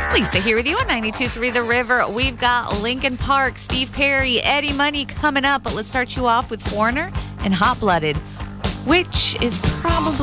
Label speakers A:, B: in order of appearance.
A: Lisa here with you on 92.3 The River. We've got Linkin Park, Steve Perry, Eddie Money coming up. But let's start you off with Foreigner and Hot Blooded, which is probably